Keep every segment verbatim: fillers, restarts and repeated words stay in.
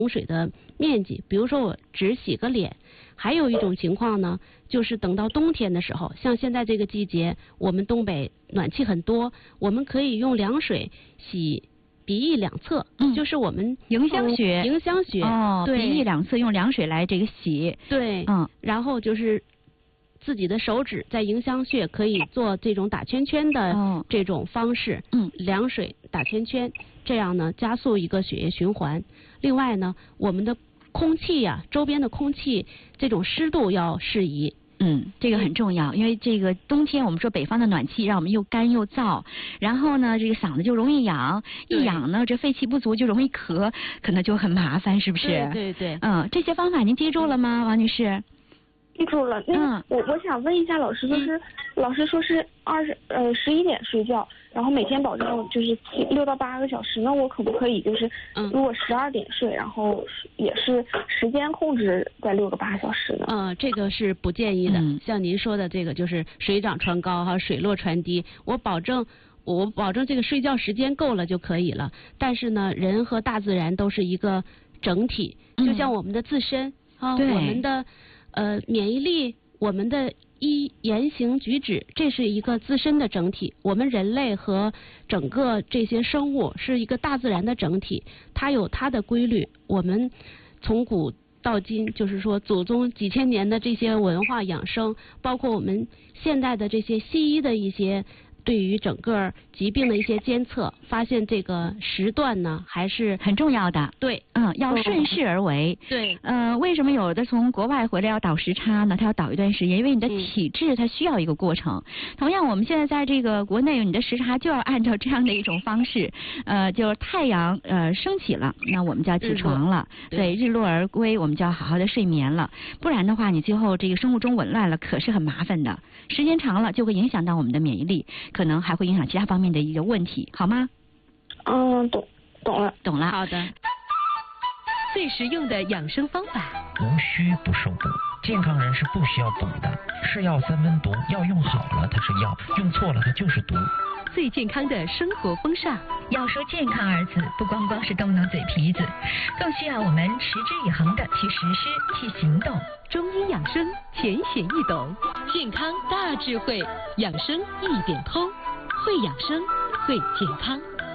补水的面积。比如说我只洗个脸，还有一种情况呢，就是等到冬天的时候，像现在这个季节，我们东北暖气很多，我们可以用凉水洗鼻翼两侧，嗯、就是我们迎香穴， 迎香穴哦， 对， 鼻翼两侧用凉水来这个洗， 对，嗯，然后就是自己的手指在迎香穴可以做这种打圈圈的这种方式，嗯，凉水打圈圈，这样呢加速一个血液循环。另外呢，我们的空气呀、啊，周边的空气这种湿度要适宜。 嗯，这个很重要，因为这个冬天我们说北方的暖气让我们又干又燥，然后呢，这个嗓子就容易痒，一痒呢，这肺气不足就容易咳，可能就很麻烦，是不是？ 对对对。 嗯，这些方法您记住了吗，王女士？ 记住了。那嗯， 我我想问一下老师，就是、嗯、老师说是二十呃十一点睡觉，然后每天保证就是七六到八个小时，那我可不可以就是，嗯、如果十二点睡，然后也是时间控制在六个八小时呢？ 嗯，这个是不建议的。嗯、像您说的这个就是水涨船高哈，水落船低，我保证。我保证这个睡觉时间够了就可以了，但是呢，人和大自然都是一个整体，就像我们的自身、嗯、啊，我们的呃免疫力，我们的一言行举止，这是一个自身的整体。我们人类和整个这些生物是一个大自然的整体，它有它的规律。我们从古到今，就是说祖宗几千年的这些文化养生，包括我们现代的这些西医的一些。对于整个疾病的一些监测，发现这个时段呢还是很重要的。 对， 嗯，要顺势而为。 对， 嗯、呃，为什么有的从国外回来要倒时差呢？他要倒一段时间，因为你的体质它需要一个过程。嗯、同样，我们现在在这个国内，你的时差就要按照这样的一种方式，呃，就是太阳呃升起了，那我们就要起床了。对，日落而归，我们就要好好的睡眠了。不然的话，你最后这个生物钟紊乱了，可是很麻烦的。时间长了，就会影响到我们的免疫力。可能还会影响其他方面的一个问题，好吗？ 嗯，懂，懂了， 懂了。 好的。 最实用的养生方法， 无需不受补。健康人是不需要补的，是药三分毒，药用好了它是药，用错了它就是毒。 最健康的生活风尚， 要说健康二字，不光光是动动嘴皮子，更需要我们持之以恒的去实施、去行动。 中医养生浅显易懂，健康大智慧，养生一点通，会养生，会健康。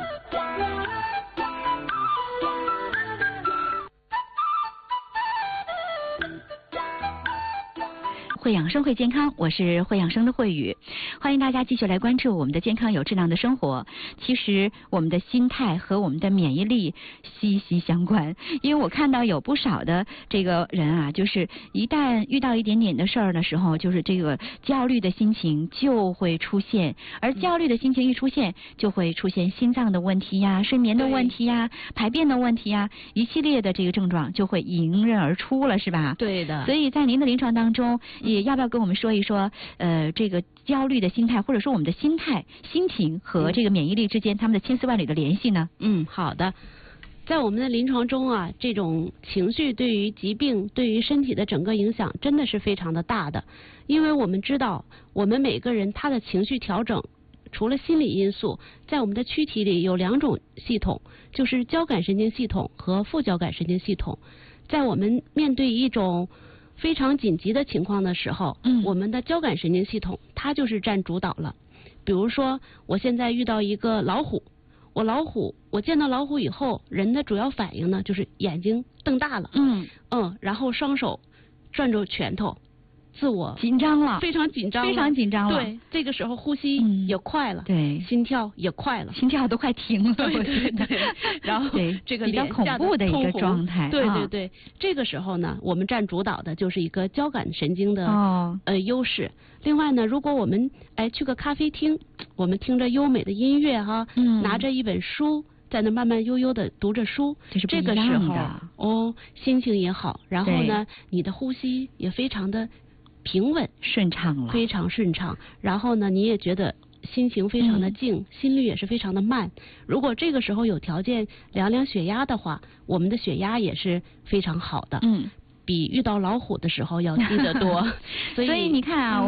会养生会健康，我是会养生的慧宇，欢迎大家继续来关注我们的健康有质量的生活。其实我们的心态和我们的免疫力息息相关，因为我看到有不少的这个人啊，就是一旦遇到一点点的事儿的时候，就是这个焦虑的心情就会出现，而焦虑的心情一出现，就会出现心脏的问题呀、睡眠的问题呀、排便的问题呀，一系列的这个症状就会迎刃而出了，是吧？ 对的。 所以在您的临床当中，也要不要跟我们说一说，呃，这个焦虑的心态，或者说我们的心态、心情和这个免疫力之间他们的千丝万缕的联系呢？ 嗯，好的。在我们的临床中啊，这种情绪对于疾病、对于身体的整个影响真的是非常的大的，因为我们知道，我们每个人他的情绪调整，除了心理因素，在我们的躯体里有两种系统，就是交感神经系统和副交感神经系统。在我们面对一种非常紧急的情况的时候，嗯，我们的交感神经系统它就是占主导了。比如说，我现在遇到一个老虎，我老虎，我见到老虎以后，人的主要反应呢就是眼睛瞪大了，嗯嗯，然后双手攥住拳头，自我紧张了， 非常紧张， 非常紧张了。 对，这个时候呼吸也快了， 嗯、对， 心跳也快了， 心跳都快停了。 对对对，然后这个比较恐怖的一个状态。 对对对，啊、这个时候呢，我们占主导的就是一个交感神经的、 哦、 呃优势。另外呢，如果我们哎去个咖啡厅，我们听着优美的音乐哈，嗯、拿着一本书。在那慢慢悠悠的读着书， 这是这个时候哦，心情也好，然后呢，你的呼吸也非常的平稳顺畅了， 非常顺畅。然后呢，你也觉得心情非常的静，嗯、心率也是非常的慢。如果这个时候有条件量量血压的话，我们的血压也是非常好的。嗯。比遇到老虎的时候要低得多， 所以所以你看啊，嗯、我们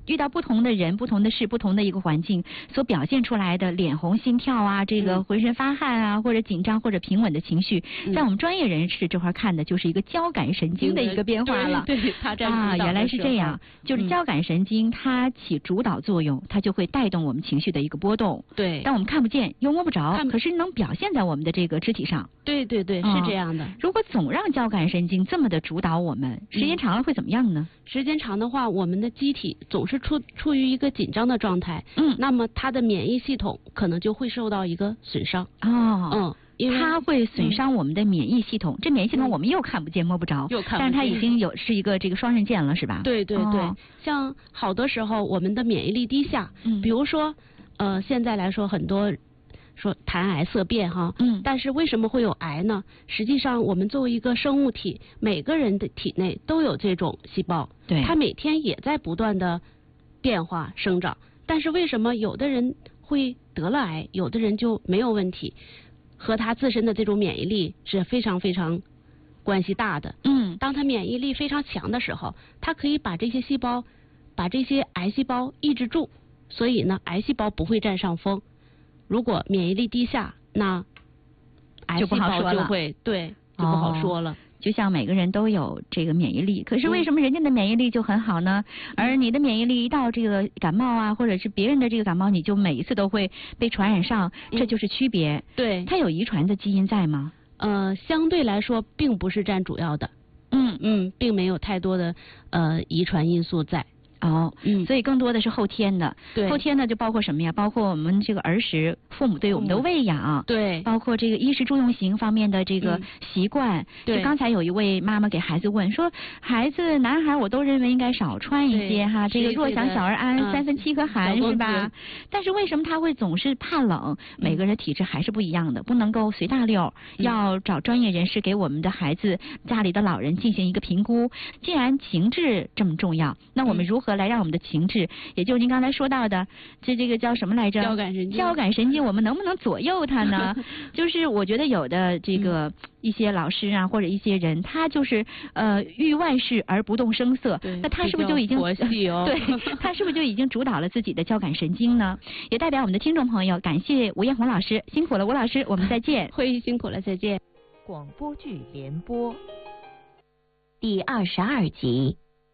遇到不同的人、不同的事、不同的一个环境所表现出来的脸红、心跳啊，这个浑身发汗啊，或者紧张或者平稳的情绪，嗯、在我们专业人士这块看的就是一个交感神经的一个变化了。 对，对它占主导啊，原来是这样，就是交感神经它起主导作用，它就会带动我们情绪的一个波动。 对， 但我们看不见又摸不着，可是能表现在我们的这个肢体上。 对对对，是这样的。 嗯、如果总让交感神经这么的主导我们，时间长了会怎么样呢？ 嗯、时间长的话，我们的机体总是处处于一个紧张的状态， 嗯， 那么它的免疫系统可能就会受到一个损伤。 哦， 嗯。因为它会损伤我们的免疫系统，嗯、这免疫系统我们又看不见摸不着， 又看不见， 但是它已经有是一个这个双刃剑了，是吧？ 对对对， 哦、 像好多时候我们的免疫力低下， 嗯、 比如说呃现在来说很多说谈癌色变哈， 嗯， 但是为什么会有癌呢？实际上我们作为一个生物体，每个人的体内都有这种细胞， 对， 它每天也在不断的变化生长，但是为什么有的人会得了癌，有的人就没有问题？和他自身的这种免疫力是非常非常关系大的。 嗯， 当他免疫力非常强的时候，他可以把这些细胞，把这些癌细胞抑制住，所以呢，癌细胞不会占上风。如果免疫力低下，那癌细胞就会对就不好说了。 哦，就像每个人都有这个免疫力，可是为什么人家的免疫力就很好呢？嗯、而你的免疫力一到这个感冒啊，或者是别人的这个感冒，你就每一次都会被传染上，这就是区别。 嗯、对， 它有遗传的基因在吗？ 呃，相对来说并不是占主要的。 嗯嗯，并没有太多的呃遗传因素在。 哦， 嗯， 所以更多的是后天的。 对， 后天呢就包括什么呀？包括我们这个儿时父母对我们的喂养， 对， 包括这个衣食住用行方面的这个习惯。嗯、 对， 就刚才有一位妈妈给孩子问说，孩子男孩我都认为应该少穿一些哈，这个若想小儿安，嗯、三分饥和寒是吧？但是为什么他会总是怕冷？每个人体质还是不一样的，不能够随大溜，嗯、要找专业人士给我们的孩子、家里的老人进行一个评估。既然情志这么重要，那我们如何来让我们的情志，也就是您刚才说到的，这这个叫什么来着？ 交感神经。 交感神经，我们能不能左右它呢？就是我觉得有的这个一些老师啊，或者一些人，他就是呃遇万事而不动声色，那他是不是就已经佛系哦？ 对，他是不是就已经主导了自己的交感神经呢？也代表我们的听众朋友，感谢吴艳红老师，辛苦了，吴老师，我们再见。 会议辛苦了，再见。 广播剧联播第二十二集。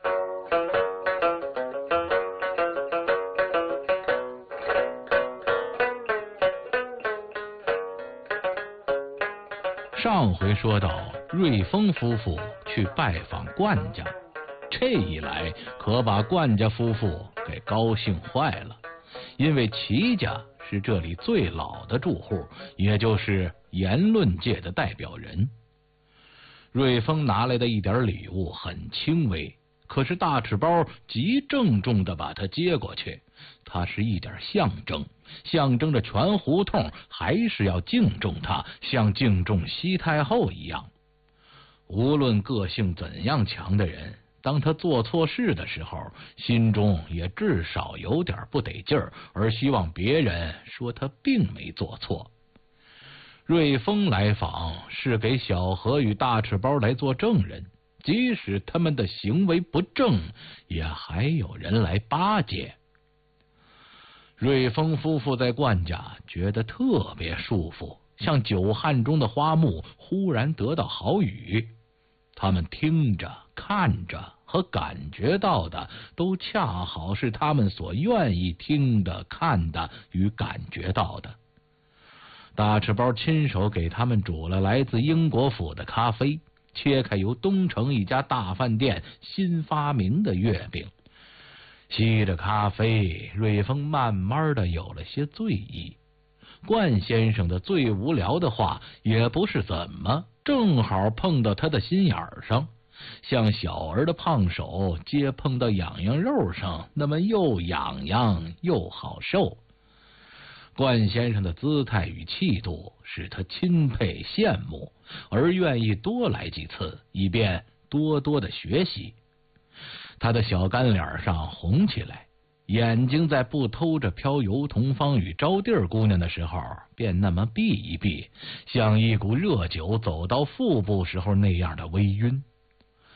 上回说到，瑞丰夫妇去拜访冠家，这一来可把冠家夫妇给高兴坏了，因为齐家是这里最老的住户，也就是言论界的代表人。瑞丰拿来的一点礼物很轻微，可是大赤包极郑重地把它接过去，它是一点象征，象征着全胡同还是要敬重他，像敬重西太后一样。无论个性怎样强的人，当他做错事的时候，心中也至少有点不得劲儿，而希望别人说他并没做错。瑞丰来访是给小何与大赤包来做证人，即使他们的行为不正，也还有人来巴结。瑞丰夫妇在冠家觉得特别舒服，像久旱中的花木忽然得到好雨。他们听着、看着和感觉到的，都恰好是他们所愿意听的、看的与感觉到的。大赤包亲手给他们煮了来自英国府的咖啡，切开由东城一家大饭店新发明的月饼。吸着咖啡，瑞丰慢慢的有了些醉意。冠先生的最无聊的话也不是怎么，正好碰到他的心眼上，像小儿的胖手接碰到痒痒肉上，那么又痒痒又好受。冠先生的姿态与气度使他钦佩羡慕，而愿意多来几次，以便多多的学习。他的小干脸上红起来，眼睛在不偷着飘油桐芳与招娣儿姑娘的时候，便那么闭一闭，像一股热酒走到腹部时候那样的微晕。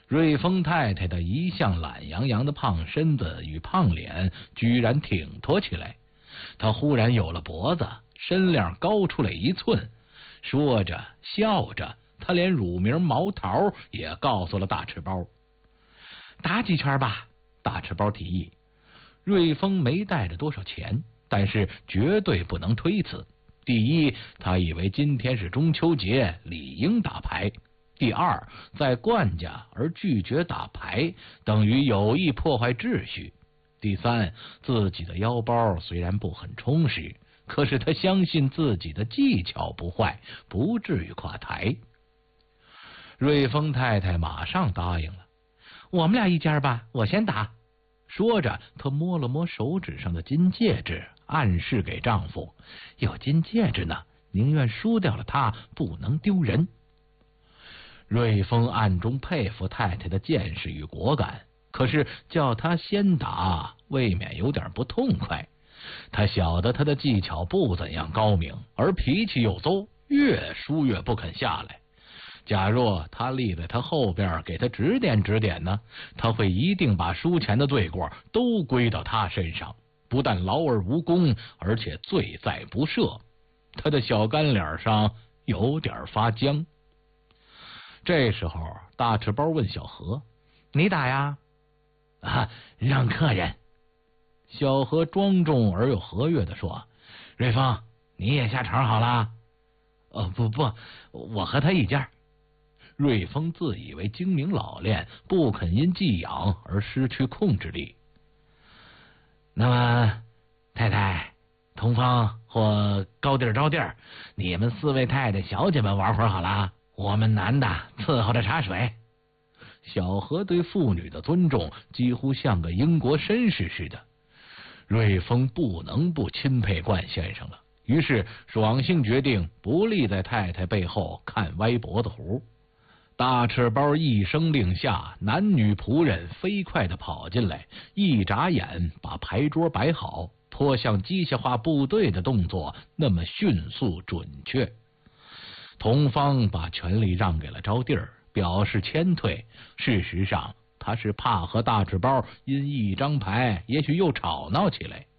瑞丰太太的一向懒洋洋的胖身子与胖脸居然挺脱起来，她忽然有了脖子，身量高出来一寸。说着笑着，她连乳名毛桃也告诉了大赤包。打几圈吧，大赤包提议。瑞丰没带着多少钱，但是绝对不能推辞。第一，他以为今天是中秋节，理应打牌。第二，在冠家而拒绝打牌，等于有意破坏秩序。第三，自己的腰包虽然不很充实，可是他相信自己的技巧不坏，不至于垮台。瑞丰太太马上答应了。我们俩一家吧，我先打。说着，她摸了摸手指上的金戒指，暗示给丈夫，有金戒指呢，宁愿输掉了它，不能丢人。瑞丰暗中佩服太太的见识与果敢，可是叫他先打，未免有点不痛快。他晓得他的技巧不怎样高明，而脾气又邹，越输越不肯下来。假若他立在他后边给他指点指点呢，他会一定把输钱的罪过都归到他身上，不但劳而无功，而且罪在不赦。他的小干脸上有点发僵。这时候，大赤包问小何：“你打呀？”“啊，让客人。”小何庄重而又和悦地说：“瑞丰，你也下场好了。”“哦，不不，我和他一家。”瑞丰自以为精明老练，不肯因寄养而失去控制力。那么，太太、同芳或高弟、招弟，你们四位太太、小姐们玩会儿好了，我们男的伺候着茶水。小何对妇女的尊重几乎像个英国绅士似的。瑞丰不能不钦佩冠先生了，于是爽性决定不立在太太背后看歪脖子胡。大赤包一声令下，男女仆人飞快地跑进来，一眨眼把牌桌摆好，颇像机械化部队的动作那么迅速准确。同芳把权力让给了招娣儿，表示谦退。事实上他是怕和大赤包因一张牌也许又吵闹起来。